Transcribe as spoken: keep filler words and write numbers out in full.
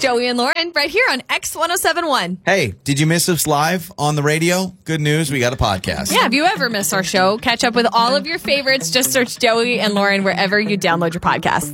Joey and Lauren right here on X one oh seven one. Hey, did you miss us live on the radio? Good news, we got a podcast. Yeah, if you ever miss our show, catch up with all of your favorites. Just search Joey and Lauren wherever you download your podcasts.